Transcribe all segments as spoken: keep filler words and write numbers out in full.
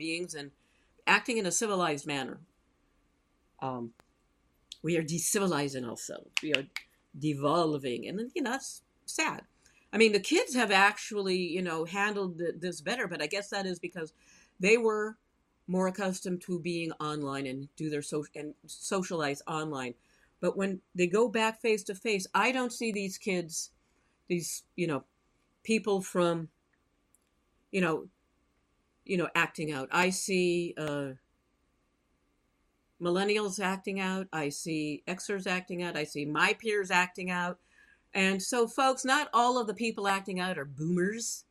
beings and acting in a civilized manner. Um, we are decivilizing ourselves. We are devolving. And, you know, that's sad. I mean, the kids have actually, you know, handled this better, but I guess that is because they were more accustomed to being online and do their social and socialize online. But when they go back face to face, I don't see these kids, these, you know, people from, you know, you know, acting out. I see uh, millennials acting out. I see Xers acting out. I see my peers acting out. And so, folks, not all of the people acting out are boomers.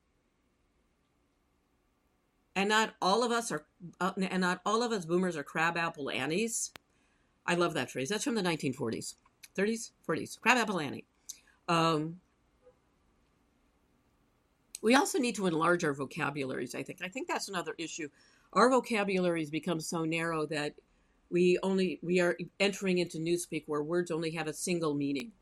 And not all of us are, uh, and not all of us boomers are crabapple Annies. I love that phrase. That's from the nineteen forties, thirties, forties. Crabapple Annie. Um, we also need to enlarge our vocabularies, I think. I think that's another issue. Our vocabularies become so narrow that we only, we are entering into newspeak where words only have a single meaning.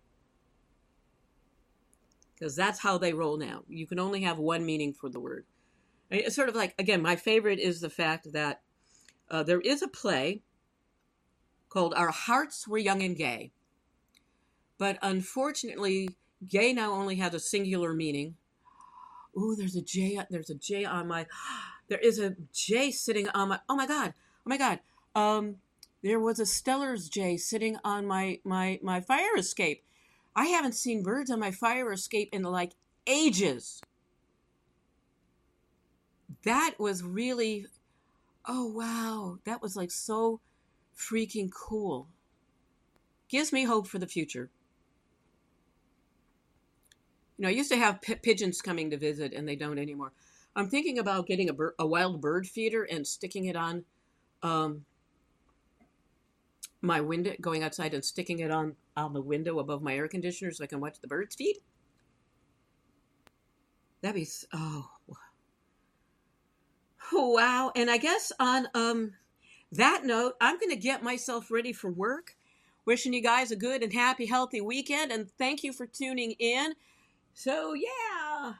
Because that's how they roll now. You can only have one meaning for the word. It's sort of like, again, my favorite is the fact that uh, there is a play called Our Hearts Were Young and Gay. But unfortunately, gay now only has a singular meaning. Ooh, there's a J, there's a J on my, there is a J sitting on my, oh my God, oh my God. Um, there was a Stellar's J sitting on my, my, my fire escape. I haven't seen birds on my fire escape in like ages. That was really, oh wow, that was like so freaking cool. Gives me hope for the future. You know, I used to have p- pigeons coming to visit, and they don't anymore. I'm thinking about getting a, bir- a wild bird feeder and sticking it on um, my window, going outside and sticking it on, on the window above my air conditioner so I can watch the birds feed. That'd be, oh, wow. And I guess on um, that note, I'm going to get myself ready for work. Wishing you guys a good and happy, healthy weekend. And thank you for tuning in. So, yeah.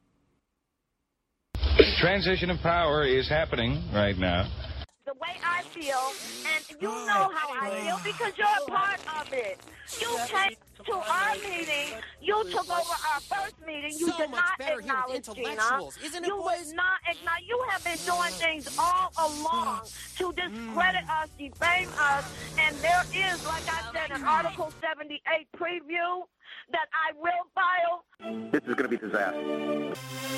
Transition of power is happening right now. The way I feel, and you know how I feel because you're a part of it. You came to our meeting, you took over our first meeting, you so did not acknowledge Gina. Isn't it, you boys? would not acknowledge. You have been doing things all along to discredit us, defame us, and there is, like I said, an Article seventy-eight preview that I will file. This is going to be disaster.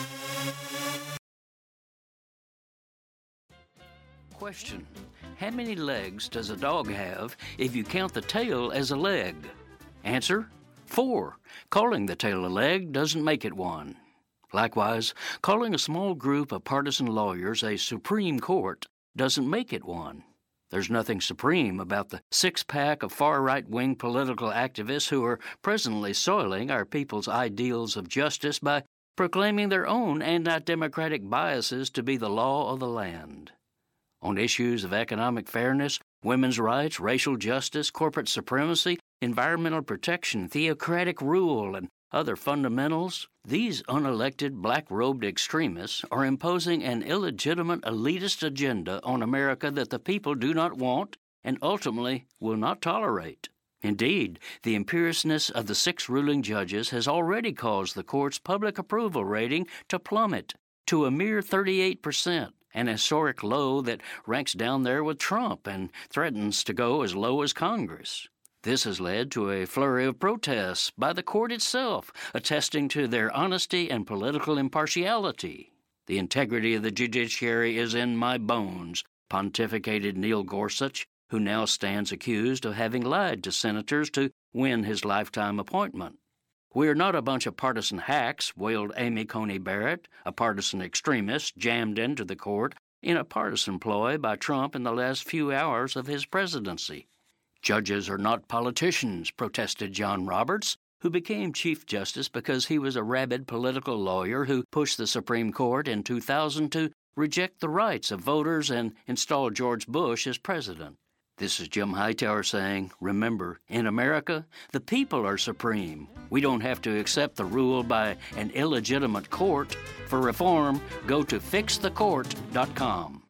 Question: how many legs does a dog have if you count the tail as a leg? Answer: four. Calling the tail a leg doesn't make it one. Likewise, calling a small group of partisan lawyers a Supreme Court doesn't make it one. There's nothing supreme about the six-pack of far-right-wing political activists who are presently soiling our people's ideals of justice by proclaiming their own anti-democratic biases to be the law of the land. On issues of economic fairness, women's rights, racial justice, corporate supremacy, environmental protection, theocratic rule, and other fundamentals, these unelected black-robed extremists are imposing an illegitimate elitist agenda on America that the people do not want and ultimately will not tolerate. Indeed, the imperiousness of the six ruling judges has already caused the court's public approval rating to plummet to a mere thirty-eight percent. An historic low that ranks down there with Trump and threatens to go as low as Congress. This has led to a flurry of protests by the court itself, attesting to their honesty and political impartiality. The integrity of the judiciary is in my bones, pontificated Neil Gorsuch, who now stands accused of having lied to senators to win his lifetime appointment. "We're not a bunch of partisan hacks," wailed Amy Coney Barrett, a partisan extremist jammed into the court in a partisan ploy by Trump in the last few hours of his presidency. "Judges are not politicians," protested John Roberts, who became Chief Justice because he was a rabid political lawyer who pushed the Supreme Court in two thousand to reject the rights of voters and install George Bush as president. This is Jim Hightower saying, remember, in America, the people are supreme. We don't have to accept the rule by an illegitimate court. For reform, go to fix the court dot com.